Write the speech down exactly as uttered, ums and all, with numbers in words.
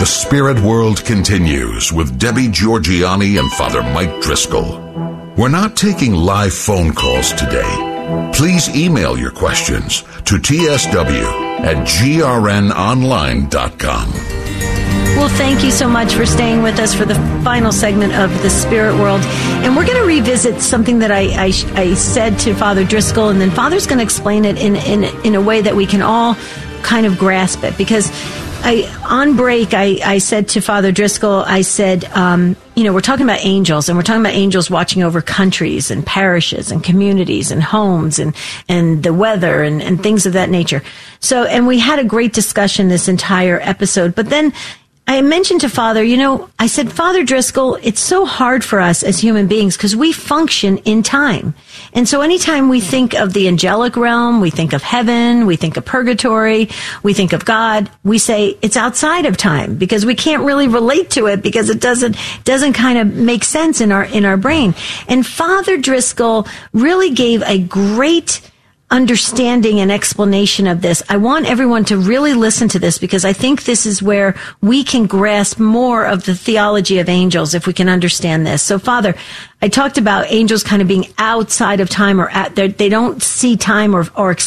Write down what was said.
The Spirit World continues with Debbie Georgianni and Father Mike Driscoll. We're not taking live phone calls today. Please email your questions to t s w at g r n online dot com. Well, thank you so much for staying with us for the final segment of The Spirit World. And we're going to revisit something that I, I, I said to Father Driscoll, and then Father's going to explain it in, in, in a way that we can all kind of grasp it. Because I, on break, I, I said to Father Driscoll, I said, um, you know, we're talking about angels, and we're talking about angels watching over countries and parishes and communities and homes and, and the weather and, and things of that nature. So, and we had a great discussion this entire episode. But then I mentioned to Father, you know, I said, Father Driscoll, it's so hard for us as human beings because we function in time. And so anytime we think of the angelic realm, we think of heaven, we think of purgatory, we think of God, we say it's outside of time because we can't really relate to it because it doesn't, doesn't kind of make sense in our, in our brain. And Father Driscoll really gave a great understanding and explanation of this. I want everyone to really listen to this because I think this is where we can grasp more of the theology of angels if we can understand this. So, Father, I talked about angels kind of being outside of time or at, they don't see time or, or